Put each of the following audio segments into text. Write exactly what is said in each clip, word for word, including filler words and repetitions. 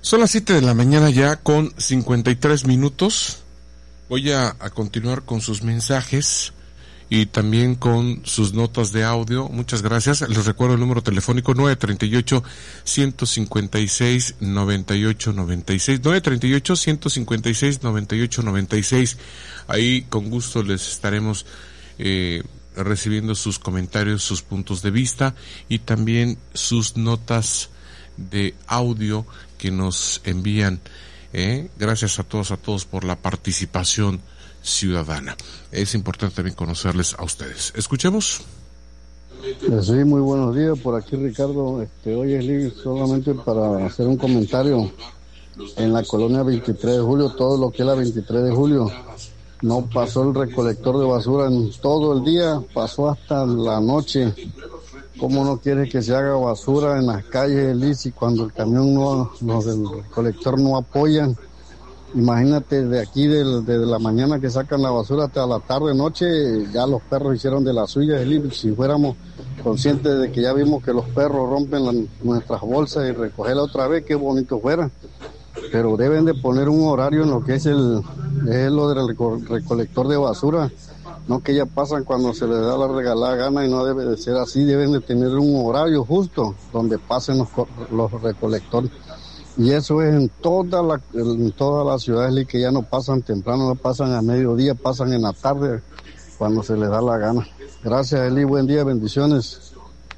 Son las siete de la mañana ya con cincuenta y tres minutos. Voy a, a continuar con sus mensajes y también con sus notas de audio. Muchas gracias. Les recuerdo el número telefónico nueve treinta y ocho, ciento cincuenta y seis, noventa y ocho noventa y seis. nueve treinta y ocho, ciento cincuenta y seis, noventa y ocho noventa y seis. Ahí con gusto les estaremos eh, recibiendo sus comentarios, sus puntos de vista y también sus notas de audio que nos envían. Eh, gracias a todos, a todos por la participación ciudadana. Es importante también conocerles a ustedes. Escuchemos. Sí, muy buenos días. Por aquí Ricardo. Este, oye, Lee, solamente para hacer un comentario. En la colonia veintitrés de julio, todo lo que es la veintitrés de julio, no pasó el recolector de basura en todo el día, pasó hasta la noche. ¿Cómo no quiere que se haga basura en las calles, Liz, y cuando el camión no, los del recolector no apoyan? Imagínate, de aquí, del, desde la mañana que sacan la basura hasta la tarde, noche, ya los perros hicieron de las suyas, Liz. Si fuéramos conscientes de que ya vimos que los perros rompen la, nuestras bolsas y recogerla otra vez, qué bonito fuera. Pero deben de poner un horario en lo que es el es lo del recolector de basura, no que ya pasan cuando se les da la regalada gana, y no debe de ser así. Deben de tener un horario justo donde pasen los, los recolectores, y eso es en toda la en todas las ciudades que ya no pasan temprano, no pasan a mediodía, pasan en la tarde cuando se les da la gana. Gracias, Eli, buen día, bendiciones.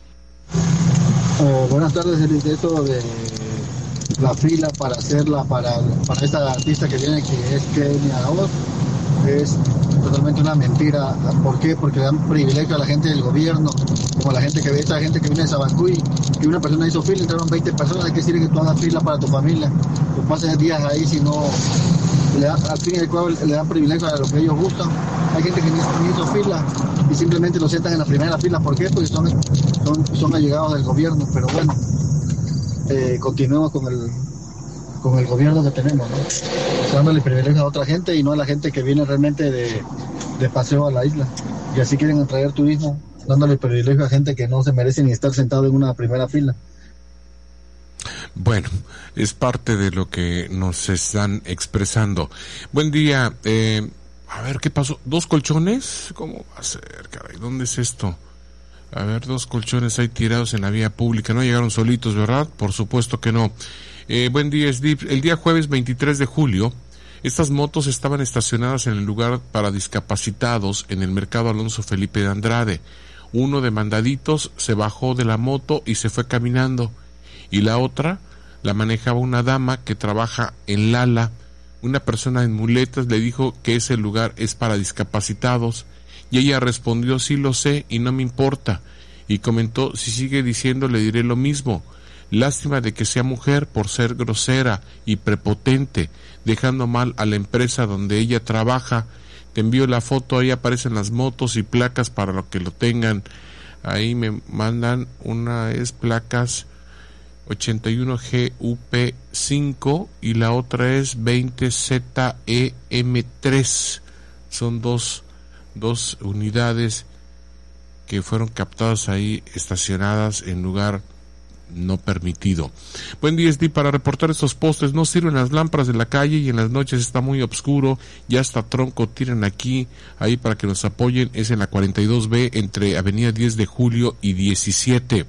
Uh, buenas tardes, Eli. Esto de la fila para hacerla para, para esta artista que viene, que es Kenia Oz, es totalmente una mentira. ¿Por qué? Porque le dan privilegio a la gente del gobierno, como la gente que ve, esta gente que viene de Sabancuy, que una persona hizo fila, entraron veinte personas. ¿De qué sirve que tú hagas fila para tu familia? Tú pases días ahí, si no, le da, al fin y al cabo le dan privilegio a lo que ellos gustan. Hay gente que ni hizo fila y simplemente lo sientan en la primera fila. ¿Por qué? Porque son, son, son allegados del gobierno. Pero bueno, Eh, continuemos con el con el gobierno que tenemos, ¿no? Dándole privilegio a otra gente y no a la gente que viene realmente de, de paseo a la isla. Y así quieren atraer turismo, dándole privilegio a gente que no se merece ni estar sentado en una primera fila. Bueno, es parte de lo que nos están expresando. Buen día. Eh, a ver, ¿qué pasó? ¿Dos colchones? ¿Cómo va a ser, caray? ¿Dónde es esto? A ver, dos colchones ahí tirados en la vía pública. No llegaron solitos, ¿verdad? Por supuesto que no. Eh, buen día, Steve. El día jueves veintitrés de julio, estas motos estaban estacionadas en el lugar para discapacitados en el mercado Alonso Felipe de Andrade. Uno de mandaditos se bajó de la moto y se fue caminando. Y la otra la manejaba una dama que trabaja en Lala. Una persona en muletas le dijo que ese lugar es para discapacitados. Y ella respondió, sí lo sé y no me importa. Y comentó, si sigue diciendo le diré lo mismo. Lástima de que sea mujer por ser grosera y prepotente, dejando mal a la empresa donde ella trabaja. Te envío la foto, ahí aparecen las motos y placas para lo que lo tengan. Ahí me mandan, una es placas ochenta y uno G U P cinco y la otra es veinte Z E M tres. Son dos dos unidades que fueron captadas ahí, estacionadas en lugar no permitido. Buen día, Steve. Para reportar estos postes no sirven las lámparas de la calle y en las noches está muy oscuro, ya hasta tronco tiran aquí, ahí para que nos apoyen. Es en la cuarenta y dos B entre avenida diez de julio y diecisiete.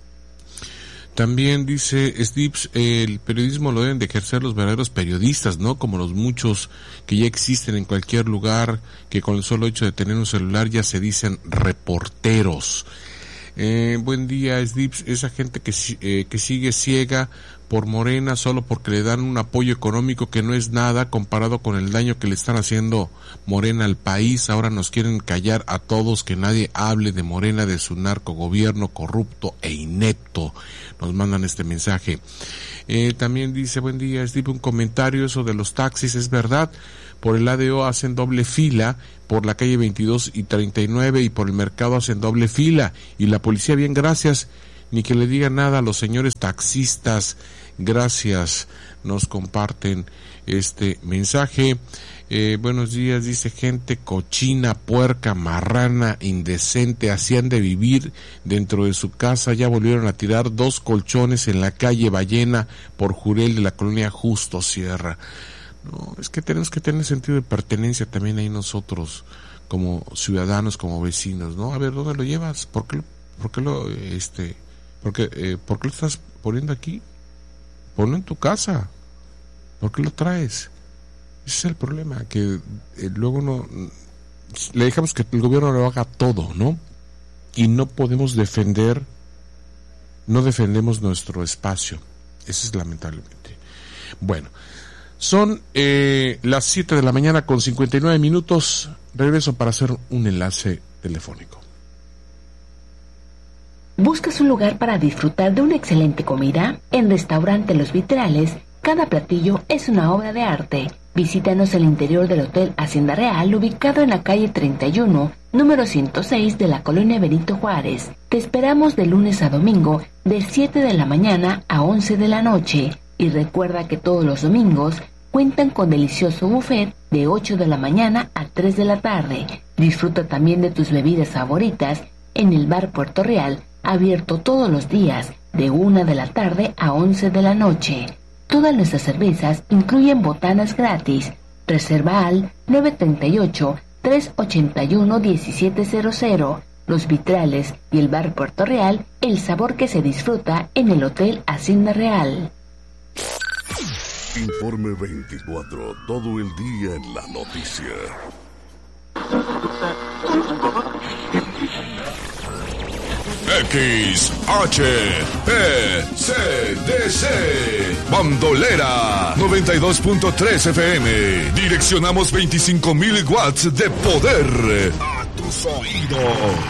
También dice Steve, el periodismo lo deben de ejercer los verdaderos periodistas, no como los muchos que ya existen en cualquier lugar, que con el solo hecho de tener un celular ya se dicen reporteros. Eh, buen día, Steve. Esa gente que, eh, que sigue ciega por Morena solo porque le dan un apoyo económico que no es nada comparado con el daño que le están haciendo Morena al país. Ahora nos quieren callar a todos, que nadie hable de Morena, de su narcogobierno corrupto e inepto. Nos mandan este mensaje. Eh, también dice, buen día, Steve, un comentario, eso de los taxis es verdad. Por el A D O hacen doble fila, por la calle veintidós y treinta y nueve, y por el mercado hacen doble fila, y la policía, bien, gracias, ni que le diga nada a los señores taxistas. Gracias, nos comparten este mensaje. Eh, buenos días, dice: gente cochina, puerca, marrana, indecente, hacían de vivir dentro de su casa, ya volvieron a tirar dos colchones en la calle Ballena por Jurel de la colonia Justo Sierra. No, es que tenemos que tener sentido de pertenencia también ahí nosotros, como ciudadanos, como vecinos, ¿no? A ver, ¿dónde lo llevas? ¿Por qué, por qué lo, este, por qué, eh, por qué lo estás poniendo aquí? Ponlo en tu casa. ¿Por qué lo traes? Ese es el problema, que eh, luego no le dejamos que el gobierno lo haga todo, ¿no? Y no podemos defender, no defendemos nuestro espacio. Eso es lamentablemente. Bueno, son eh, las siete de la mañana con cincuenta y nueve minutos. Regreso para hacer un enlace telefónico. ¿Buscas un lugar para disfrutar de una excelente comida? En Restaurante Los Vitrales, cada platillo es una obra de arte. Visítanos el interior del Hotel Hacienda Real, ubicado en la calle treinta y uno, número ciento seis de la colonia Benito Juárez. Te esperamos de lunes a domingo, de siete de la mañana a once de la noche. Y recuerda que todos los domingos cuentan con delicioso buffet de ocho de la mañana a tres de la tarde. Disfruta también de tus bebidas favoritas en el Bar Puerto Real, abierto todos los días, de una de la tarde a once de la noche. Todas nuestras cervezas incluyen botanas gratis. Reserva al nueve tres ocho, tres ocho uno, uno siete cero cero. Los Vitrales y el Bar Puerto Real, el sabor que se disfruta en el Hotel Hacienda Real. Informe veinticuatro, todo el día en la noticia. X H P C D C Bandolera noventa y dos punto tres F M. Direccionamos veinticinco mil watts de poder a tus oídos.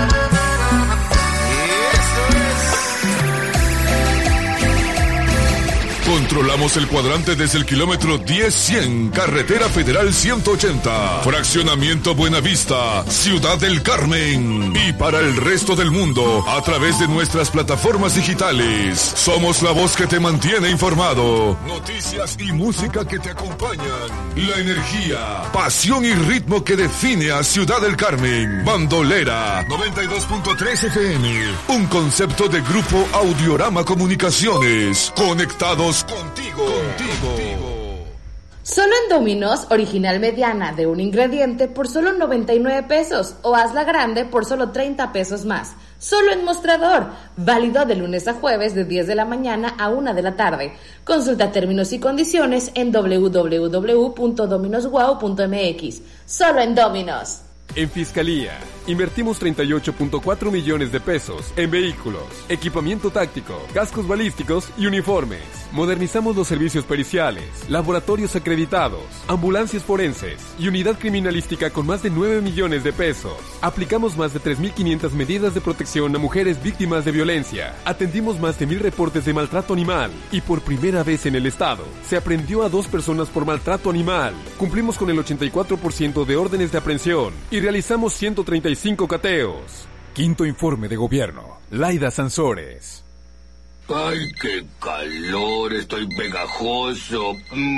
Controlamos el cuadrante desde el kilómetro diez cien, Carretera Federal ciento ochenta, Fraccionamiento Buenavista, Ciudad del Carmen. Y para el resto del mundo, a través de nuestras plataformas digitales. Somos la voz que te mantiene informado. Noticias y música que te acompañan. La energía, pasión y ritmo que define a Ciudad del Carmen. Bandolera noventa y dos punto tres F M. Un concepto de Grupo Audiorama Comunicaciones. Conectados contigo, contigo. Solo en Domino's, original mediana de un ingrediente por solo noventa y nueve pesos o hazla grande por solo treinta pesos más. Solo en Mostrador, válido de lunes a jueves de diez de la mañana a una de la tarde. Consulta términos y condiciones en doble u doble u doble u punto dominos wow punto m x. Solo en Domino's. En Fiscalía, invertimos treinta y ocho punto cuatro millones de pesos en vehículos, equipamiento táctico, cascos balísticos y uniformes. Modernizamos los servicios periciales, laboratorios acreditados, ambulancias forenses y unidad criminalística con más de nueve millones de pesos. Aplicamos más de tres mil quinientas medidas de protección a mujeres víctimas de violencia. Atendimos más de mil reportes de maltrato animal y por primera vez en el estado se aprehendió a dos personas por maltrato animal. Cumplimos con el ochenta y cuatro por ciento de órdenes de aprehensión y realizamos ciento treinta y cinco cateos. Quinto informe de gobierno. Laida Sansores. ¡Ay, qué calor! Estoy pegajoso.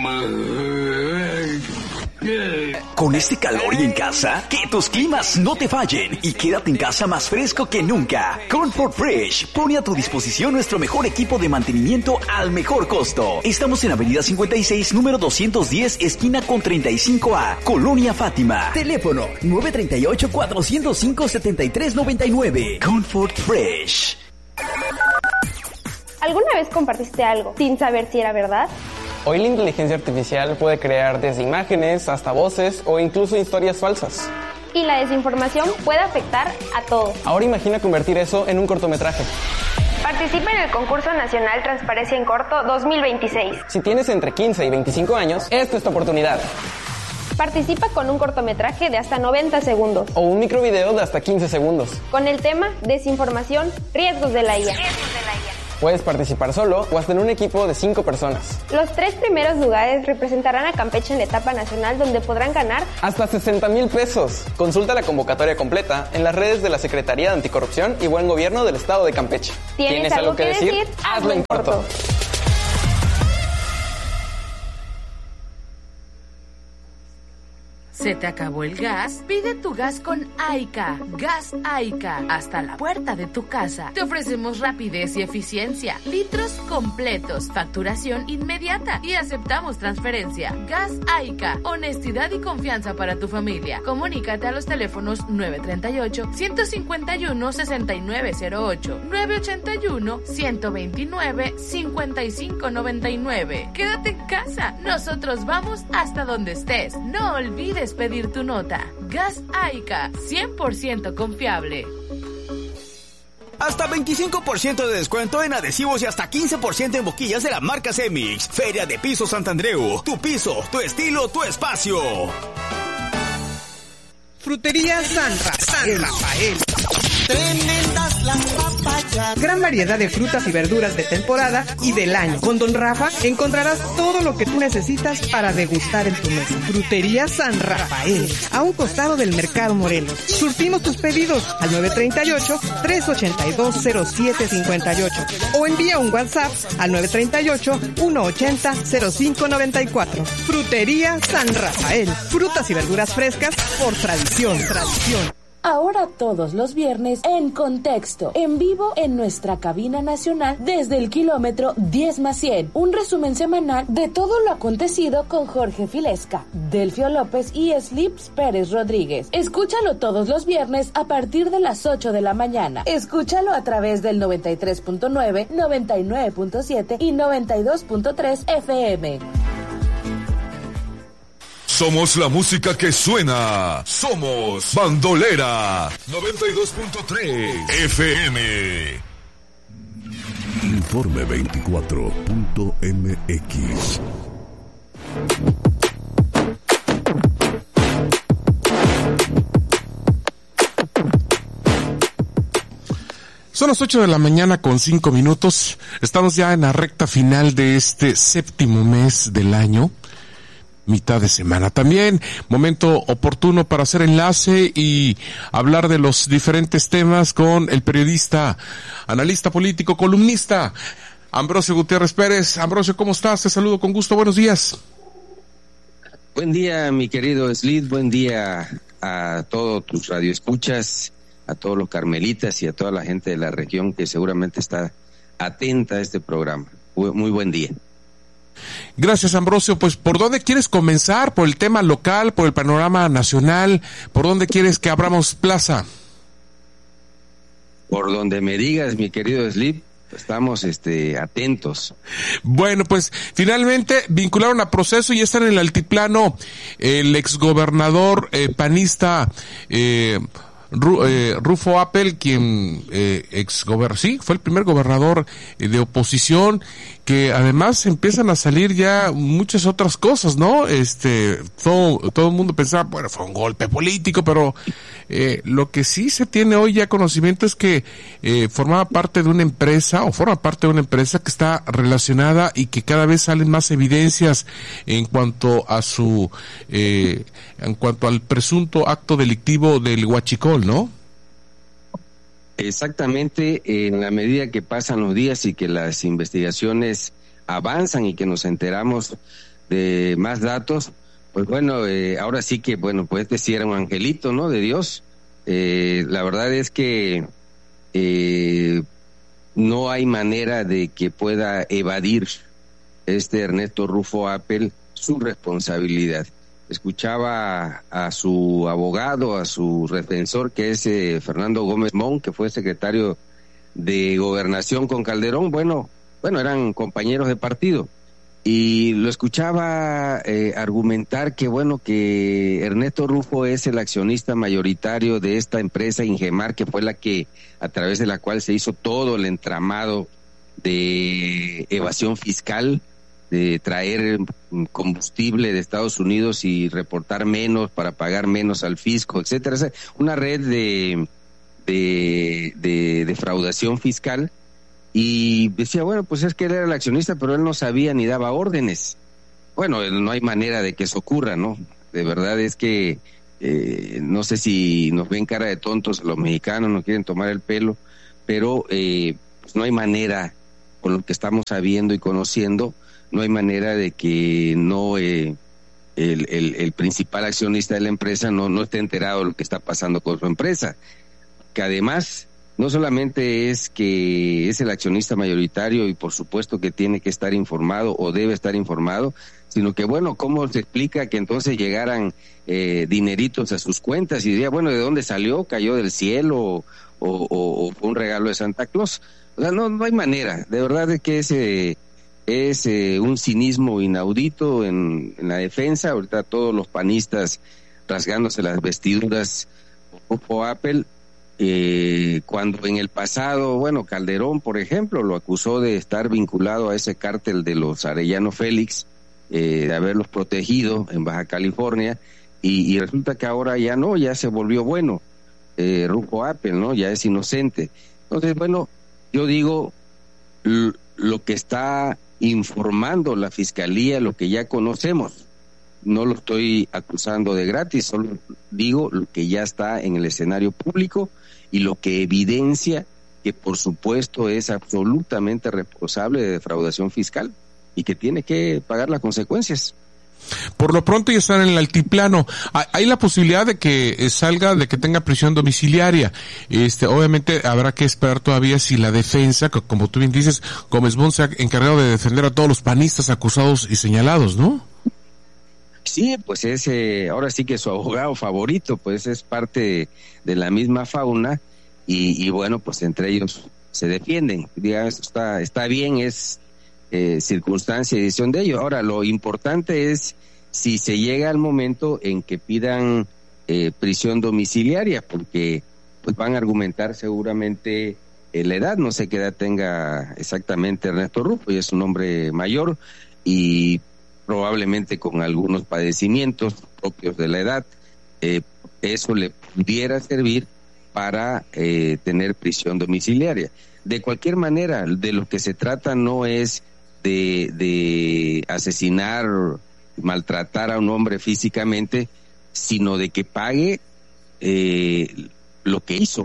Con este calor y en casa, que tus climas no te fallen y quédate en casa más fresco que nunca. Comfort Fresh pone a tu disposición nuestro mejor equipo de mantenimiento al mejor costo. Estamos en Avenida cincuenta y seis, número doscientos diez, esquina con treinta y cinco A, Colonia Fátima. Teléfono nueve tres ocho, cuatro cero cinco, siete tres nueve nueve. Comfort Fresh. ¿Alguna vez compartiste algo sin saber si era verdad? Hoy la inteligencia artificial puede crear desde imágenes hasta voces o incluso historias falsas. Y la desinformación puede afectar a todos. Ahora imagina convertir eso en un cortometraje. Participa en el concurso nacional Transparencia en Corto dos mil veintiséis. Si tienes entre quince y veinticinco años, esta es tu oportunidad. Participa con un cortometraje de hasta noventa segundos. O un microvideo de hasta quince segundos. Con el tema Desinformación, riesgos de la I A. Riesgos de la I A. Puedes participar solo o hasta en un equipo de cinco personas. Los tres primeros lugares representarán a Campeche en la etapa nacional, donde podrán ganar hasta sesenta mil pesos. Consulta la convocatoria completa en las redes de la Secretaría de Anticorrupción y Buen Gobierno del Estado de Campeche. ¿Tienes, ¿Tienes algo que decir? decir? Hazlo en corto. ¿Se te acabó el gas? Pide tu gas con Aica. Gas Aica. Hasta la puerta de tu casa. Te ofrecemos rapidez y eficiencia. Litros completos. Facturación inmediata. Y aceptamos transferencia. Gas Aica. Honestidad y confianza para tu familia. Comunícate a los teléfonos nueve tres ocho, uno cinco uno, seis nueve cero ocho, nueve ocho uno, uno dos nueve, cinco cinco nueve nueve. Quédate en casa. Nosotros vamos hasta donde estés. No olvides pedir tu nota. Gas Aica, cien por ciento confiable. Hasta veinticinco por ciento de descuento en adhesivos y hasta quince por ciento en boquillas de la marca Cemix. Feria de Piso Santandreu. Tu piso, tu estilo, tu espacio. Frutería San Rafael. San Rafael. Tremendas las papayas. Gran variedad de frutas y verduras de temporada y del año. Con Don Rafa encontrarás todo lo que tú necesitas para degustar en tu mesa. Frutería San Rafael, a un costado del Mercado Morelos. Surtimos tus pedidos al nueve tres ocho, tres ocho dos, cero siete cinco ocho o envía un WhatsApp al nueve tres ocho, uno ocho cero, cero cinco nueve cuatro. Frutería San Rafael. Frutas y verduras frescas por tradición, tradición. Ahora todos los viernes en Contexto, en vivo en nuestra cabina nacional desde el kilómetro diez más cien. Un resumen semanal de todo lo acontecido con Jorge Filesca, Delfio López y Slips Pérez Rodríguez. Escúchalo todos los viernes a partir de las ocho de la mañana. Escúchalo a través del noventa y tres punto nueve, noventa y nueve punto siete y noventa y dos punto tres F M. Somos la música que suena. Somos Bandolera noventa y dos punto tres F M. Informe veinticuatro punto M X. Son las ocho de la mañana con cinco minutos. Estamos ya en la recta final de este séptimo mes del año. Mitad de semana también, momento oportuno para hacer enlace y hablar de los diferentes temas con el periodista, analista político, columnista, Ambrosio Gutiérrez Pérez. Ambrosio, ¿cómo estás? Te saludo con gusto, buenos días. Buen día, mi querido Slid, buen día a todos tus radioescuchas, a todos los carmelitas y a toda la gente de la región que seguramente está atenta a este programa. Muy buen día. Gracias, Ambrosio. Pues, ¿por dónde quieres comenzar? ¿Por el tema local, por el panorama nacional? ¿Por dónde quieres que abramos plaza? Por donde me digas, mi querido Slip, estamos este atentos. Bueno, pues finalmente vincularon a proceso y están en el altiplano el exgobernador eh, panista eh, Ru, eh, Rufo Appel, quien eh, ex gober- sí, fue el primer gobernador eh, de oposición, que además empiezan a salir ya muchas otras cosas, ¿no? Este, todo, todo el mundo pensaba, bueno, fue un golpe político, pero eh, lo que sí se tiene hoy ya conocimiento es que eh, formaba parte de una empresa, o forma parte de una empresa que está relacionada y que cada vez salen más evidencias en cuanto a su, eh, en cuanto al presunto acto delictivo del huachicol, ¿no? Exactamente, en la medida que pasan los días y que las investigaciones avanzan y que nos enteramos de más datos, pues bueno, eh, ahora sí que, bueno, pues decir era un angelito, ¿no?, de Dios. Eh, la verdad es que eh, no hay manera de que pueda evadir este Ernesto Rufo Appel su responsabilidad. Escuchaba a, a su abogado, a su defensor, que es eh, Fernando Gómez Mon, que fue secretario de Gobernación con Calderón. Bueno, bueno, eran compañeros de partido. Y lo escuchaba eh, argumentar que, bueno, que Ernesto Rufo es el accionista mayoritario de esta empresa Ingemar, que fue la que, a través de la cual se hizo todo el entramado de evasión fiscal, de traer combustible de Estados Unidos y reportar menos para pagar menos al fisco, etcétera. O sea, una red de, de, de defraudación fiscal y decía, bueno, pues es que él era el accionista, pero él no sabía ni daba órdenes. Bueno, no hay manera de que eso ocurra, ¿no? De verdad es que eh, no sé si nos ven cara de tontos los mexicanos, nos quieren tomar el pelo, pero eh, pues no hay manera, con lo que estamos sabiendo y conociendo, no hay manera de que no eh, el, el, el principal accionista de la empresa no, no esté enterado de lo que está pasando con su empresa. Que además, no solamente es que es el accionista mayoritario y por supuesto que tiene que estar informado o debe estar informado, sino que bueno, ¿cómo se explica que entonces llegaran eh, dineritos a sus cuentas y diría, bueno, ¿de dónde salió? ¿Cayó del cielo o, o, o fue un regalo de Santa Claus? O sea, no, no hay manera, de verdad es que ese es eh, un cinismo inaudito en, en la defensa. Ahorita todos los panistas rasgándose las vestiduras por Apple, eh, cuando en el pasado, bueno, Calderón, por ejemplo, lo acusó de estar vinculado a ese cártel de los Arellano Félix, eh, de haberlos protegido en Baja California, y, y resulta que ahora ya no, ya se volvió bueno, eh, Rufo Apple, ¿no? Ya es inocente. Entonces, bueno, yo digo, l- lo que está informando la Fiscalía, lo que ya conocemos, no lo estoy acusando de gratis, solo digo lo que ya está en el escenario público y lo que evidencia que por supuesto es absolutamente responsable de defraudación fiscal y que tiene que pagar las consecuencias. Por lo pronto ya están en el altiplano. Hay la posibilidad de que salga, de que tenga prisión domiciliaria. Este, obviamente habrá que esperar todavía si la defensa, como tú bien dices, Gómez Mont se ha encargado de defender a todos los panistas acusados y señalados, ¿no? Sí, pues es, eh, ahora sí que su abogado favorito, pues es parte de, de la misma fauna y, y bueno, pues entre ellos se defienden. Digamos, está, está bien, es eh, circunstancia y decisión de ellos. Ahora, lo importante es si se llega al momento en que pidan eh, prisión domiciliaria, porque pues van a argumentar seguramente eh, la edad. No sé qué edad tenga exactamente Ernesto Rufo, y es un hombre mayor y probablemente con algunos padecimientos propios de la edad. Eh, eso le pudiera servir para eh, tener prisión domiciliaria. De cualquier manera, de lo que se trata no es de, de asesinar, maltratar a un hombre físicamente, sino de que pague eh, lo que hizo,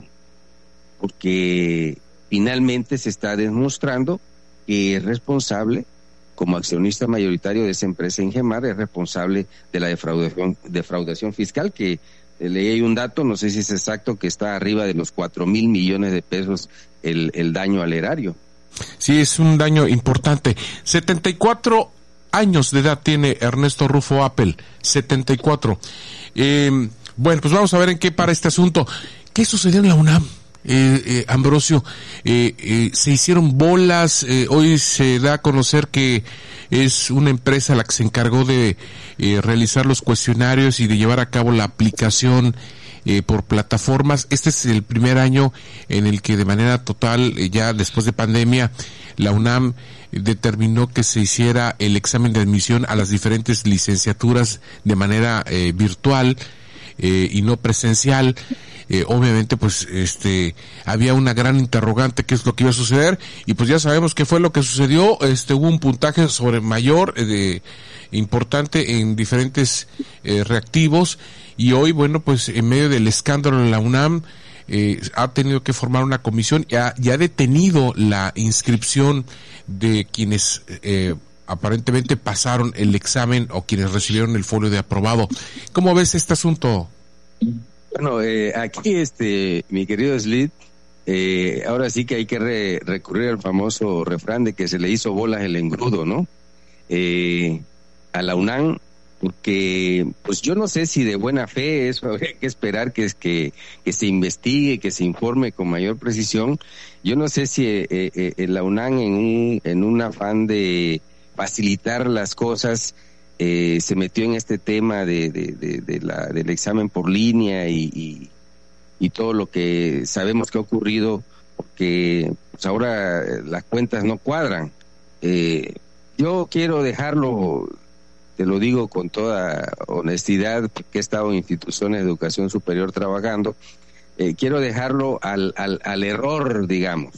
porque finalmente se está demostrando que es responsable, como accionista mayoritario de esa empresa Ingemar, es responsable de la defraudación, defraudación fiscal, que eh, leí un dato, no sé si es exacto, que está arriba de los cuatro mil millones de pesos el, el daño al erario. Sí, es un daño importante. setenta y cuatro años de edad tiene Ernesto Rufo Apple, setenta y cuatro. Eh, bueno, pues vamos a ver en qué para este asunto. ¿Qué sucedió en la UNAM? Eh, eh, Ambrosio, eh, eh, se hicieron bolas, eh, hoy se da a conocer que es una empresa la que se encargó de eh, realizar los cuestionarios y de llevar a cabo la aplicación eh, por plataformas. Este es el primer año en el que de manera total, eh, ya después de pandemia, la UNAM determinó que se hiciera el examen de admisión a las diferentes licenciaturas de manera eh, virtual eh, y no presencial. Eh, obviamente pues este había una gran interrogante qué es lo que iba a suceder y pues ya sabemos qué fue lo que sucedió. Este hubo un puntaje sobre mayor eh, de, importante en diferentes eh, reactivos y hoy bueno pues en medio del escándalo en la UNAM eh, ha tenido que formar una comisión y ha, y ha detenido la inscripción de quienes eh, aparentemente pasaron el examen o quienes recibieron el folio de aprobado. ¿Cómo ves este asunto? Bueno, eh, aquí, este, mi querido Slid, eh, ahora sí que hay que re- recurrir al famoso refrán de que se le hizo bolas el engrudo, ¿no? Eh, a la UNAM, porque, pues yo no sé si de buena fe eso habría que esperar que es que, que se investigue, que se informe con mayor precisión. Yo no sé si eh, eh, la UNAM en un, en un afán de facilitar las cosas, Eh, se metió en este tema de, de, de, de la, del examen por línea y, y, y todo lo que sabemos que ha ocurrido, porque pues ahora las cuentas no cuadran. Eh, yo quiero dejarlo, te lo digo con toda honestidad, porque he estado en instituciones de educación superior trabajando, eh, quiero dejarlo al, al, al error, digamos,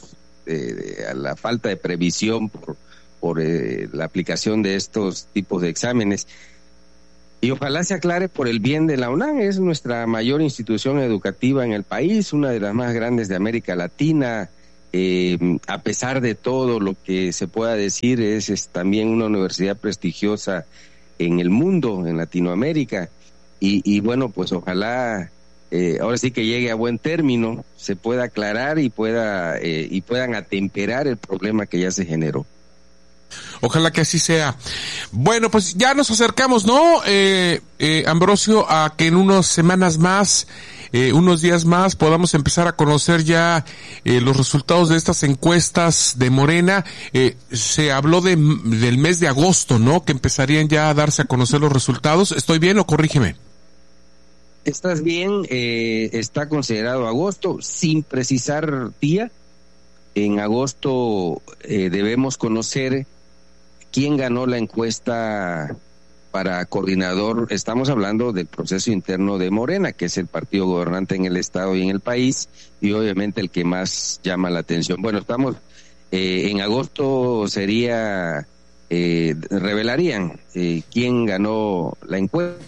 de, de, a la falta de previsión por, por eh, la aplicación de estos tipos de exámenes. Y ojalá se aclare por el bien de la UNAM. Es nuestra mayor institución educativa en el país, una de las más grandes de América Latina. Eh, a pesar de todo lo que se pueda decir, es, es también una universidad prestigiosa en el mundo, en Latinoamérica. Y, y bueno, pues ojalá eh, ahora sí que llegue a buen término, se pueda aclarar y pueda eh, y puedan atemperar el problema que ya se generó. Ojalá que así sea. Bueno, pues ya nos acercamos, ¿no, eh, eh, Ambrosio, a que en unas semanas más, eh, unos días más, podamos empezar a conocer ya eh, los resultados de estas encuestas de Morena? Eh, se habló de del mes de agosto, ¿no?, que empezarían ya a darse a conocer los resultados. ¿Estoy bien o corrígeme? Estás bien, eh, está considerado agosto, sin precisar día. En agosto eh, debemos conocer quién ganó la encuesta para coordinador. Estamos hablando del proceso interno de Morena, que es el partido gobernante en el estado y en el país, y obviamente el que más llama la atención. Bueno, estamos eh, en agosto sería, eh, revelarían eh, quién ganó la encuesta.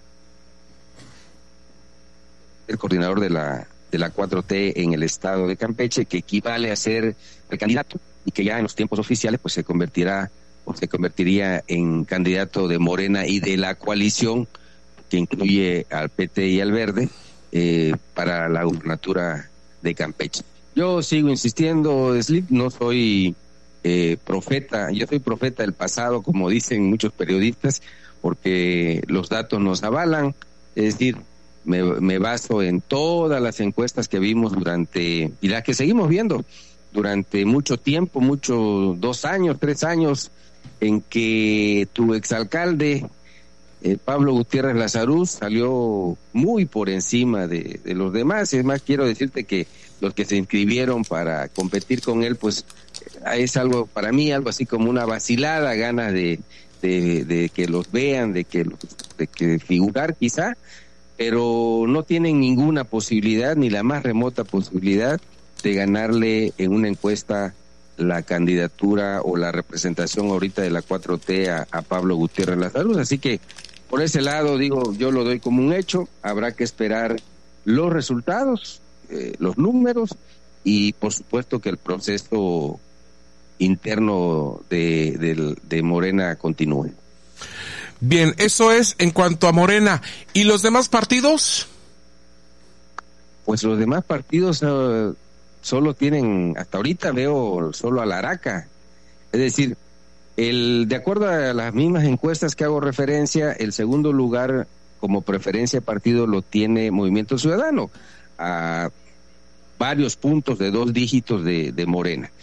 El coordinador de la de la cuatro T en el estado de Campeche, que equivale a ser el candidato y que ya en los tiempos oficiales pues se convertirá o se convertiría en candidato de Morena y de la coalición que incluye al P T y al Verde eh, para la gubernatura de Campeche. Yo sigo insistiendo, Slip, no soy eh, profeta, yo soy profeta del pasado, como dicen muchos periodistas, porque los datos nos avalan, es decir, Me, me baso en todas las encuestas que vimos durante, y las que seguimos viendo, durante mucho tiempo, mucho, dos años, tres años, en que tu exalcalde, eh, Pablo Gutiérrez Lazaruz, salió muy por encima de, de los demás. Es más, quiero decirte que los que se inscribieron para competir con él, pues es algo, para mí, algo así como una vacilada, ganas de, de, de que los vean, de que, de que figurar quizá, pero no tienen ninguna posibilidad, ni la más remota posibilidad, de ganarle en una encuesta la candidatura o la representación ahorita de la cuatro T a, a Pablo Gutiérrez Lazaruz. Así que por ese lado, digo, yo lo doy como un hecho. Habrá que esperar los resultados, eh, los números, y por supuesto que el proceso interno de, de, de Morena continúe. Bien, eso es en cuanto a Morena. ¿Y los demás partidos? Pues los demás partidos uh, solo tienen, hasta ahorita veo solo a la Araca. Es decir, el de acuerdo a las mismas encuestas que hago referencia, el segundo lugar como preferencia de partido lo tiene Movimiento Ciudadano, a varios puntos de dos dígitos de, de Morena.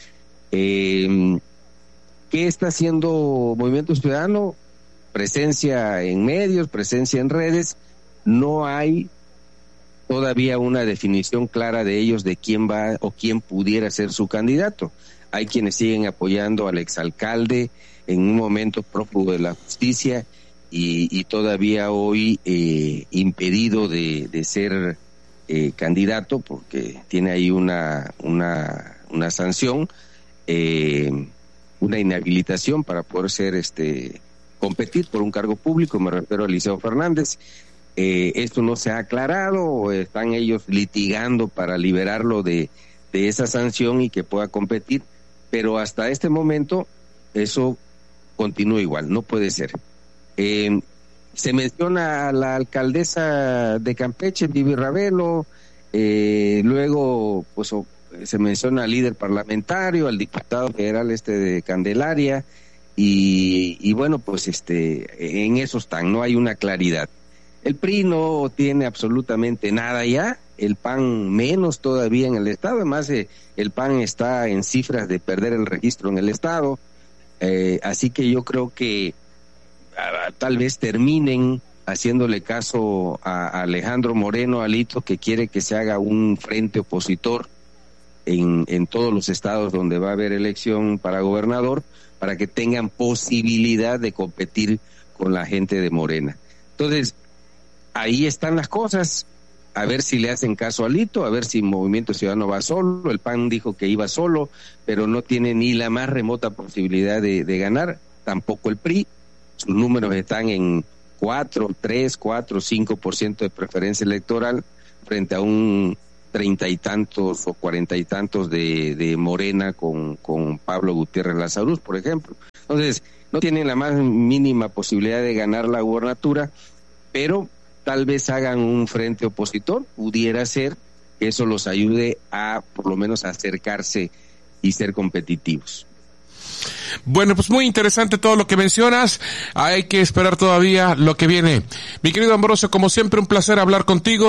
Eh, ¿Qué está haciendo Movimiento Ciudadano? Presencia en medios, presencia en redes. No hay todavía una definición clara de ellos de quién va o quién pudiera ser su candidato. Hay quienes siguen apoyando al exalcalde en un momento prófugo de la justicia y, y todavía hoy eh, impedido de, de ser eh, candidato porque tiene ahí una una una sanción, eh, una inhabilitación para poder ser este competir por un cargo público. Me refiero a Eliseo Fernández. Eh, esto no se ha aclarado, están ellos litigando para liberarlo de, de esa sanción y que pueda competir, pero hasta este momento eso continúa igual, no puede ser. Eh, se menciona a la alcaldesa de Campeche, Vivi Ravelo, eh, luego pues se menciona al líder parlamentario, al diputado federal este de Candelaria, Y, y bueno, pues este, en eso están, no hay una claridad. El P R I no tiene absolutamente nada ya, el P A N menos todavía en el estado, además eh, el P A N está en cifras de perder el registro en el estado, eh, así que yo creo que a, tal vez terminen haciéndole caso a, a Alejandro Moreno Alito, que quiere que se haga un frente opositor en, en todos los estados donde va a haber elección para gobernador, para que tengan posibilidad de competir con la gente de Morena. Entonces, ahí están las cosas. a ver si le hacen caso a Lito, a ver si Movimiento Ciudadano va solo. El P A N dijo que iba solo, pero no tiene ni la más remota posibilidad de, de ganar, tampoco el P R I. Sus números están en cuatro, tres, cuatro, cinco por ciento de preferencia electoral frente a un treinta y tantos o cuarenta y tantos de, de Morena con, con Pablo Gutiérrez Lazaruz, por ejemplo. Entonces, no tienen la más mínima posibilidad de ganar la gubernatura, pero tal vez hagan un frente opositor, pudiera ser que eso los ayude a, por lo menos, a acercarse y ser competitivos. Bueno, pues muy interesante todo lo que mencionas. Hay que esperar todavía lo que viene. Mi querido Ambrosio, como siempre, un placer hablar contigo.